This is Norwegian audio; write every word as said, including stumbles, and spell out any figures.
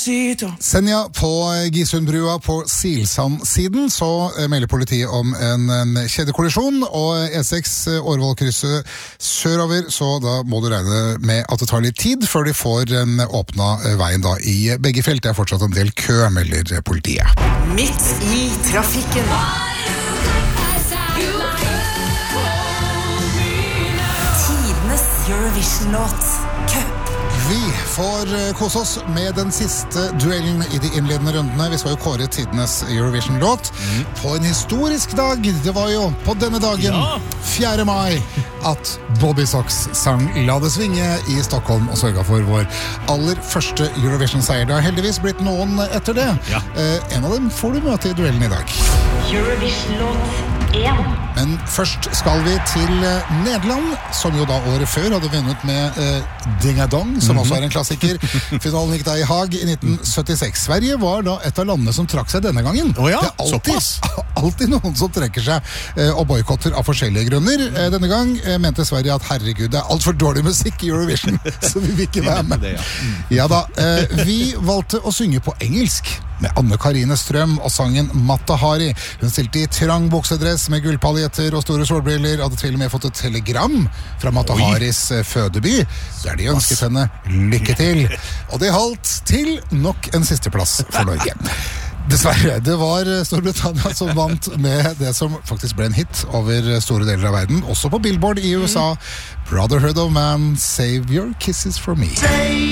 Despacito. Senja på Gisundbrua på Silsand-siden så melder politiet om en, en kjedekollisjon, og E seks Årvoll-krysset sørover, så da må du regne med at det tar litt tid før de får en åpna veien da i begge felt. Det er fortsatt en del kø, melder politiet. Midt i trafikken. Tidenes Eurovision-låt. Cup. Vi får kose oss med den siste duellen i de innledende rundene. Vi skal jo kåre tidenes Eurovision-låt mm. på en historisk dag. Det var jo på denne dagen, ja. fjerde mai, at Bobby Sox sang La det svinge i Stockholm og sørget for vår aller første Eurovision-seier. Det har heldigvis blitt noen etter det. Ja. Eh, en av dem får du møte i duellen i dag. Eurovision-låt én. Men først skal vi til Nederland, som jo da året før hadde vunnet med eh, Ding-a-dong, som mm-hmm. også er en klassiker. Finalen gikk da i Haag i nitten syttiseks. Sverige var da et av landene som trakk seg denne gangen. Oh ja, det er alltid, alltid noen som trekker seg eh, og boykotter av forskjellige grunner. Eh, denne gang eh, mente Sverige at herregud, det er alt for dårlig musikk i Eurovision, så vi vil ikke være med. Det, ja. Mm. ja da, eh, vi valgte å synge på engelsk med Anne Karine Strøm og sangen Mata Hari. Hun stilte i trang buksedress med gullpaljetter og store solbriller, hadde til og med fått et telegram fra Mata Oi. Haris fødeby, der de ønsket henne lykke til. Og det holdt til nok en sisteplass for Norge. Dessverre, det var Storbritannia som vant med det som faktisk ble en hit over store deler av verden, også på Billboard i U S A. Brotherhood of Man, Save Your Kisses for Me.